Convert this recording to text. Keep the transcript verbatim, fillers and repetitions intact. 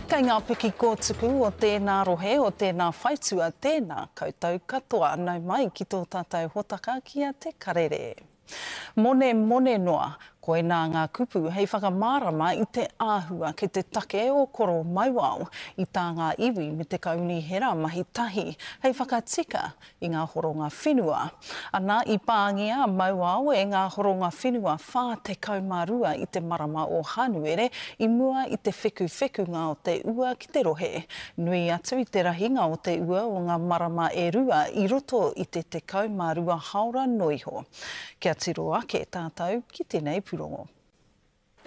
Kei ngā piki kōtuku o tēnā rohe o tēnā whaitua tēnā koutou katoa anau mai ki tō tātou hotaka kia te karere. Mone mone noa, koe nā ngā kupu hei whakamārama i te āhua ki te take o koro mauao i tā ngā iwi me te kauni hera mahi tahi hei whakatika i ngā horonga whenua. Ana i pāngia mauao e ngā horonga whenua whā te kaumarua i te marama o Hanuere i mua i te wheku whekunga o te ua ki te rohe. Nui atu i te rahinga o te ua o ngā marama e rua i roto i te te kaumarua haora noiho. Kia tiro ake tātou ki tēnei purongo.